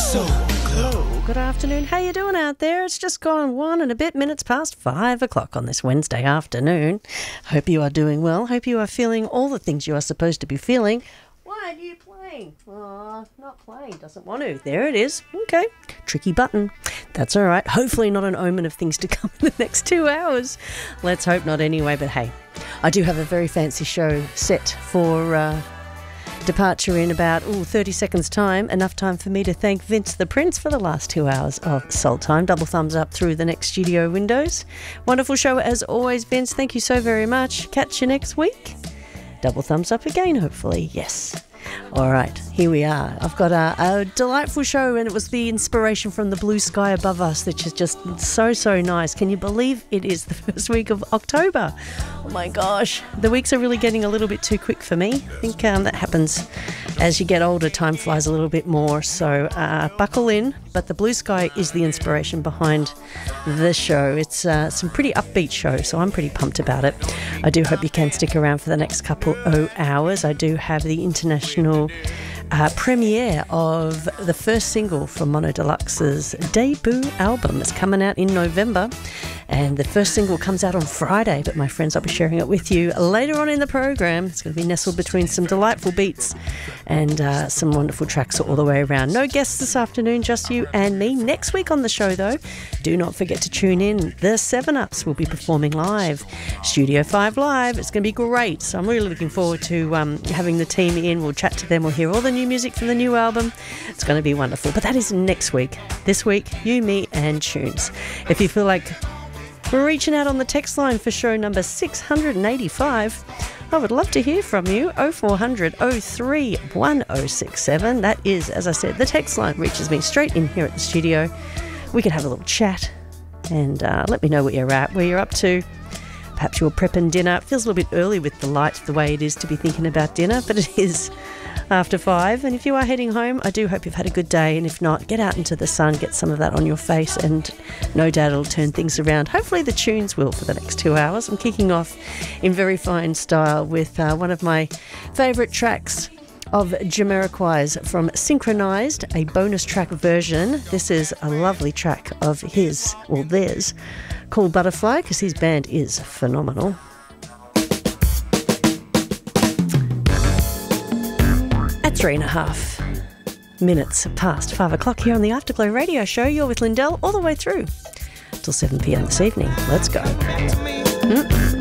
Hello, good afternoon. How you doing out there? It's just gone 1 and a bit minutes past 5 o'clock on this Wednesday afternoon. Hope you are doing well. Hope you are feeling all the things you are supposed to be feeling. Why are you playing? Oh, not playing. Doesn't want to. There it is. Okay. Tricky button. That's all right. Hopefully not an omen of things to come in the next 2 hours. Let's hope not anyway. But hey, I do have a very fancy show set for departure in about 30 seconds time. Enough time for me to thank Vince the Prince for the last 2 hours of Soul Time. Double thumbs up through the next studio windows. Wonderful show as always, Vince. Thank you so very much. Catch you next week. Double thumbs up again, hopefully. Yes. All right, here we are. I've got a delightful show, and it was the inspiration from the blue sky above us, which is just so nice. Can you believe it is the first week of October? Oh my gosh, the weeks are really getting a little bit too quick for me. I think that happens as you get older. Time flies a little bit more, so buckle in. But the blue sky is the inspiration behind the show. It's some pretty upbeat show, so I'm pretty pumped about it. I do hope you can stick around for the next couple of hours. I do have the international premiere of the first single from Mono Deluxe's debut album. It's coming out in November, and the first single comes out on Friday, but my friends, I'll be sharing it with you later on in the program. It's going to be nestled between some delightful beats and some wonderful tracks all the way around. No guests this afternoon, just you and me. Next week on the show, though, do not forget to tune in. The 7-Ups will be performing live, Studio 5 Live. It's going to be great, so I'm really looking forward to having the team in. We'll chat to them, we'll hear all the new music from the new album. It's going to be wonderful, but that is next week. This week, you, me and tunes. If you feel like we're reaching out on the text line for show number 685, I would love to hear from you. 0400 03 1067. That is, as I said, the text line reaches me straight in here at the studio. We can have a little chat and let me know where you're at, where you're up to. Perhaps you're prepping dinner. It feels a little bit early with the light the way it is to be thinking about dinner, but it is after 5. And if you are heading home, I do hope you've had a good day, and if not, get out into the sun, get some of that on your face, and no doubt it'll turn things around. Hopefully the tunes will for the next 2 hours. I'm kicking off in very fine style with one of my favourite tracks of Jamiroquai's from Synchronized, a bonus track version. This is a lovely track of his, or theirs, called Butterfly, because his band is phenomenal. At 3.5 minutes past 5 o'clock here on the Afterglow Radio Show, you're with Lindell all the way through till 7 p.m. this evening. Let's go.